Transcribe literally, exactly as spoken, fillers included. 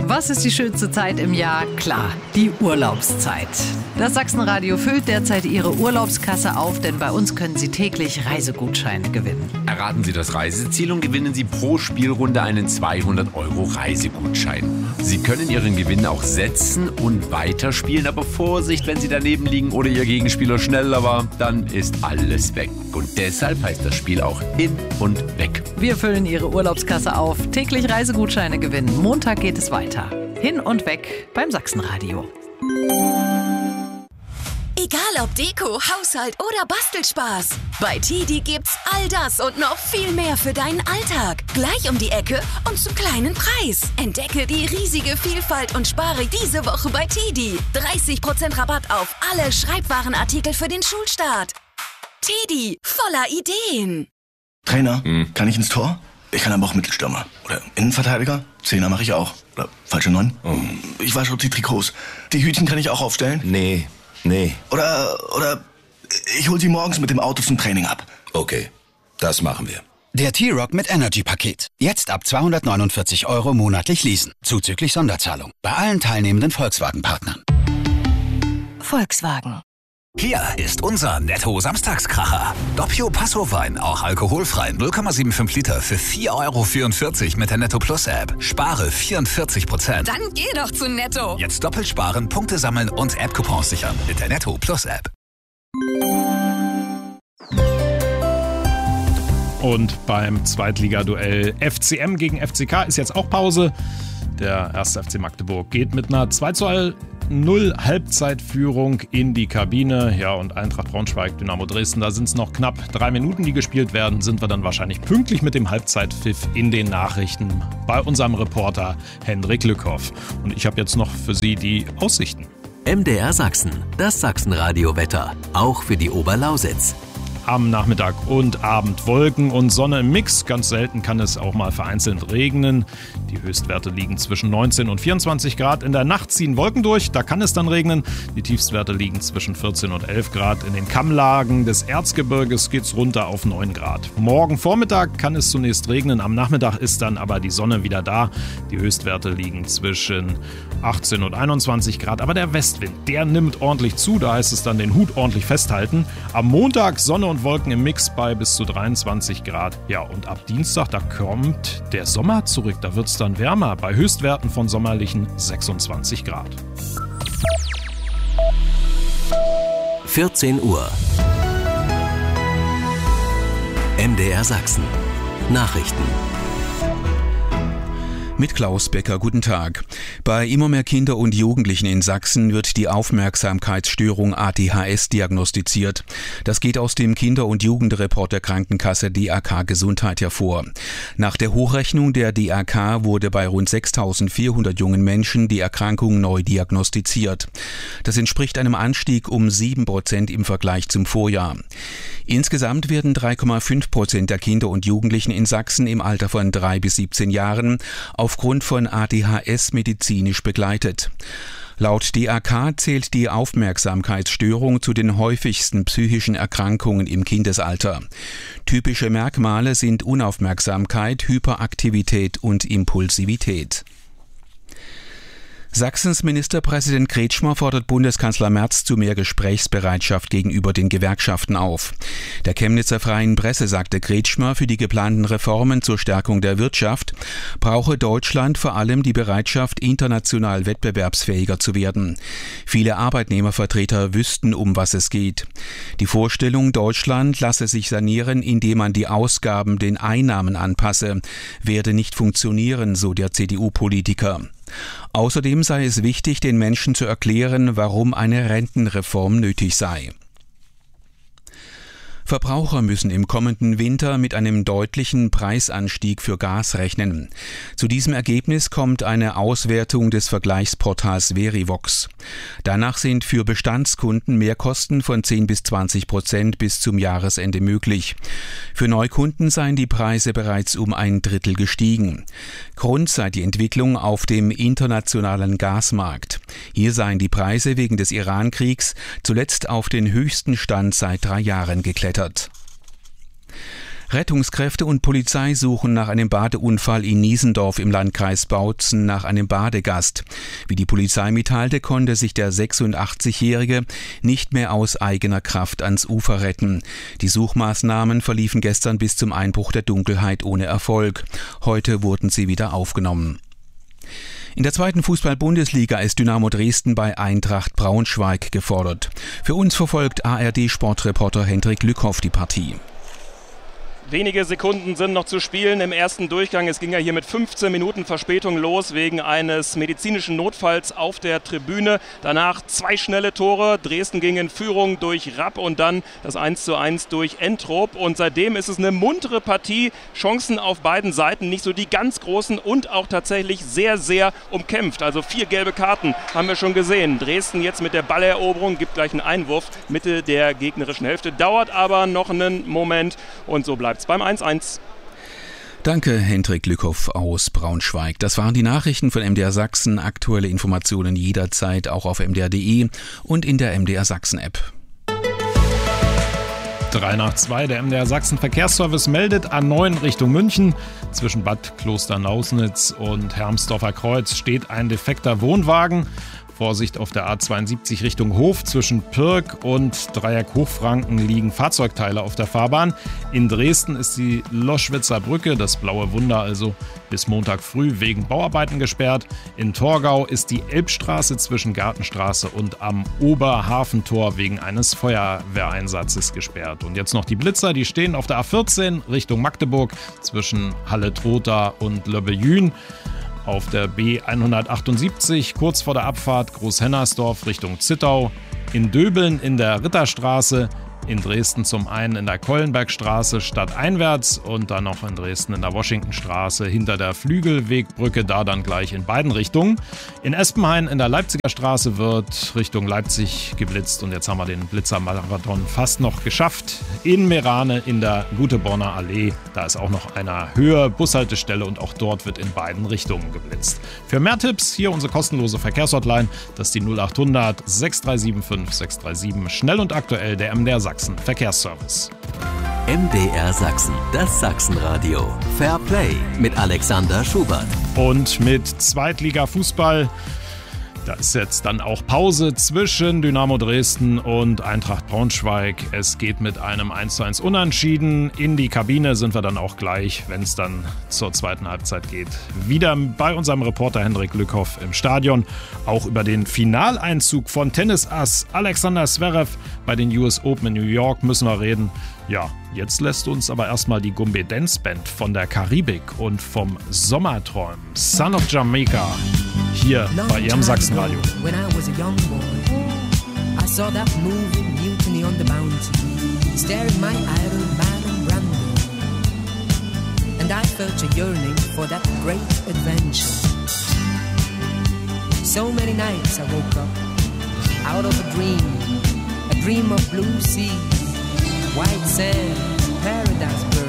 Was ist die schönste Zeit im Jahr? Klar, die Urlaubszeit. Das Sachsenradio füllt derzeit Ihre Urlaubskasse auf, denn bei uns können Sie täglich Reisegutscheine gewinnen. Erraten Sie das Reiseziel und gewinnen Sie pro Spielrunde einen zweihundert Euro Reisegutschein. Sie können Ihren Gewinn auch setzen und weiterspielen, aber Vorsicht, wenn Sie daneben liegen oder Ihr Gegenspieler schneller war, dann ist alles weg. Und deshalb heißt das Spiel auch hin und weg. Wir füllen Ihre Urlaubskasse auf, täglich Reisegutscheine gewinnen. Montag geht es weiter. Hin und weg beim Sachsenradio. Egal ob Deko, Haushalt oder Bastelspaß. Bei Tidi gibt's all das und noch viel mehr für deinen Alltag. Gleich um die Ecke und zum kleinen Preis. Entdecke die riesige Vielfalt und spare diese Woche bei Tidi. dreißig Prozent Rabatt auf alle Schreibwarenartikel für den Schulstart. Tidi, voller Ideen. Trainer, hm. kann ich ins Tor? Ich kann aber auch Mittelstürmer. Oder Innenverteidiger? Zehner mache ich auch. Oder falsche Neun? Oh. Ich wasche auch die Trikots. Die Hütchen kann ich auch aufstellen? Nee, nee. Oder, oder ich hol sie morgens mit dem Auto zum Training ab. Okay, das machen wir. Der T-Rock mit Energy-Paket. Jetzt ab zweihundertneunundvierzig Euro monatlich leasen. Zuzüglich Sonderzahlung. Bei allen teilnehmenden Volkswagen-Partnern. Volkswagen. Hier ist unser Netto-Samstagskracher. Doppio Passo-Wein, auch alkoholfrei, null Komma fünfundsiebzig Liter für vier Euro vierundvierzig mit der Netto Plus App. Spare vierundvierzig Prozent. Dann geh doch zu Netto. Jetzt doppelt sparen, Punkte sammeln und App-Coupons sichern mit der Netto Plus App. Und beim Zweitligaduell F C M gegen F C K ist jetzt auch Pause. Der erste F C Magdeburg geht mit einer zwei zu null Halbzeitführung in die Kabine. Ja, und Eintracht Braunschweig, Dynamo Dresden, da sind es noch knapp drei Minuten, die gespielt werden. Sind wir dann wahrscheinlich pünktlich mit dem Halbzeitpfiff in den Nachrichten bei unserem Reporter Hendrik Lückhoff. Und ich habe jetzt noch für Sie die Aussichten. M D R Sachsen, das Sachsenradio-Wetter, auch für die Oberlausitz. Am Nachmittag und Abend Wolken und Sonne im Mix. Ganz selten kann es auch mal vereinzelt regnen. Die Höchstwerte liegen zwischen neunzehn und vierundzwanzig Grad. In der Nacht ziehen Wolken durch, da kann es dann regnen. Die Tiefstwerte liegen zwischen vierzehn und elf Grad. In den Kammlagen des Erzgebirges geht es runter auf neun Grad. Morgen Vormittag kann es zunächst regnen. Am Nachmittag ist dann aber die Sonne wieder da. Die Höchstwerte liegen zwischen achtzehn und einundzwanzig Grad. Aber der Westwind, der nimmt ordentlich zu. Da heißt es dann den Hut ordentlich festhalten. Am Montag Sonne und Wolken im Mix bei bis zu dreiundzwanzig Grad. Ja, und ab Dienstag, da kommt der Sommer zurück. Da wird es dann wärmer, bei Höchstwerten von sommerlichen sechsundzwanzig Grad. vierzehn Uhr. M D R Sachsen. Nachrichten. Mit Klaus Becker, guten Tag. Bei immer mehr Kinder und Jugendlichen in Sachsen wird die Aufmerksamkeitsstörung A D H S diagnostiziert. Das geht aus dem Kinder- und Jugendreport der Krankenkasse D A K Gesundheit hervor. Nach der Hochrechnung der D A K wurde bei rund sechstausendvierhundert jungen Menschen die Erkrankung neu diagnostiziert. Das entspricht einem Anstieg um sieben Prozent im Vergleich zum Vorjahr. Insgesamt werden drei Komma fünf Prozent der Kinder und Jugendlichen in Sachsen im Alter von drei bis siebzehn Jahren aufgrund von A D H S medizinisch begleitet. Laut D A K zählt die Aufmerksamkeitsstörung zu den häufigsten psychischen Erkrankungen im Kindesalter. Typische Merkmale sind Unaufmerksamkeit, Hyperaktivität und Impulsivität. Sachsens Ministerpräsident Kretschmer fordert Bundeskanzler Merz zu mehr Gesprächsbereitschaft gegenüber den Gewerkschaften auf. Der Chemnitzer Freien Presse sagte Kretschmer, für die geplanten Reformen zur Stärkung der Wirtschaft brauche Deutschland vor allem die Bereitschaft, international wettbewerbsfähiger zu werden. Viele Arbeitnehmervertreter wüssten, um was es geht. Die Vorstellung, Deutschland lasse sich sanieren, indem man die Ausgaben den Einnahmen anpasse, werde nicht funktionieren, so der C D U-Politiker. Außerdem sei es wichtig, den Menschen zu erklären, warum eine Rentenreform nötig sei. Verbraucher müssen im kommenden Winter mit einem deutlichen Preisanstieg für Gas rechnen. Zu diesem Ergebnis kommt eine Auswertung des Vergleichsportals Verivox. Danach sind für Bestandskunden Mehrkosten von zehn bis zwanzig Prozent bis zum Jahresende möglich. Für Neukunden seien die Preise bereits um ein Drittel gestiegen. Grund sei die Entwicklung auf dem internationalen Gasmarkt. Hier seien die Preise wegen des Irankriegs zuletzt auf den höchsten Stand seit drei Jahren geklettert. Rettungskräfte und Polizei suchen nach einem Badeunfall in Niesendorf im Landkreis Bautzen nach einem Badegast. Wie die Polizei mitteilte, konnte sich der sechsundachtzigjährige nicht mehr aus eigener Kraft ans Ufer retten. Die Suchmaßnahmen verliefen gestern bis zum Einbruch der Dunkelheit ohne Erfolg. Heute wurden sie wieder aufgenommen. In der zweiten Fußball-Bundesliga ist Dynamo Dresden bei Eintracht Braunschweig gefordert. Für uns verfolgt A R D-Sportreporter Hendrik Lückhoff die Partie. Wenige Sekunden sind noch zu spielen im ersten Durchgang. Es ging ja hier mit fünfzehn Minuten Verspätung los wegen eines medizinischen Notfalls auf der Tribüne. Danach zwei schnelle Tore. Dresden ging in Führung durch Rapp und dann das eins zu eins durch Entrop. Und seitdem ist es eine muntere Partie. Chancen auf beiden Seiten, nicht so die ganz großen und auch tatsächlich sehr, sehr umkämpft. Also vier gelbe Karten haben wir schon gesehen. Dresden jetzt mit der Balleroberung, gibt gleich einen Einwurf Mitte der gegnerischen Hälfte. Dauert aber noch einen Moment und so bleibt beim eins eins. Danke, Hendrik Lückhoff aus Braunschweig. Das waren die Nachrichten von M D R Sachsen. Aktuelle Informationen jederzeit auch auf m d r punkt d e und in der M D R Sachsen App. drei nach zwei, der M D R Sachsen Verkehrsservice meldet A neun Richtung München. Zwischen Bad Klosternaußnitz und Hermsdorfer Kreuz steht ein defekter Wohnwagen. Vorsicht auf der A zweiundsiebzig Richtung Hof. Zwischen Pirk und Dreieck Hochfranken liegen Fahrzeugteile auf der Fahrbahn. In Dresden ist die Loschwitzer Brücke, das blaue Wunder also, bis Montag früh wegen Bauarbeiten gesperrt. In Torgau ist die Elbstraße zwischen Gartenstraße und am Oberhafentor wegen eines Feuerwehreinsatzes gesperrt. Und jetzt noch die Blitzer, die stehen auf der A vierzehn Richtung Magdeburg zwischen Halle-Trotha und Löbbejün. Auf der B hundertachtundsiebzig kurz vor der Abfahrt Großhennersdorf Richtung Zittau, in Döbeln in der Ritterstraße, in Dresden zum einen in der Kollenbergstraße stadteinwärts und dann noch in Dresden in der Washingtonstraße hinter der Flügelwegbrücke, da dann gleich in beiden Richtungen. In Espenhain in der Leipziger Straße wird Richtung Leipzig geblitzt und jetzt haben wir den Blitzermarathon fast noch geschafft. In Merane in der Guteborner Allee, da ist auch noch eine Höhe Bushaltestelle und auch dort wird in beiden Richtungen geblitzt. Für mehr Tipps hier unsere kostenlose Verkehrshotline, das ist die null achthundert sechs drei sieben fünf sechs drei sieben, schnell und aktuell der M D R Sachsen Verkehrsservice. M D R Sachsen, das Sachsenradio. Fair Play mit Alexander Schubert. Und mit Zweitliga-Fußball, da ist jetzt dann auch Pause zwischen Dynamo Dresden und Eintracht Braunschweig. Es geht mit einem eins zu eins Unentschieden. In die Kabine sind wir dann auch gleich, wenn es dann zur zweiten Halbzeit geht. Wieder bei unserem Reporter Hendrik Lückhoff im Stadion. Auch über den Finaleinzug von Tennisass Alexander Zverev bei den U S Open in New York müssen wir reden. Ja, jetzt lässt uns aber erstmal die Gumbe Dance Band von der Karibik und vom Sommerträumen Son of Jamaica hier bei ihrem Sachsenradio. When I was a young boy, I saw that movie Mutiny on the Bounty, staring my idol Marlon Brando, and I felt a yearning for that great adventure. So many nights I woke up out of a dream, a dream of blue sea, white sand, paradise birds.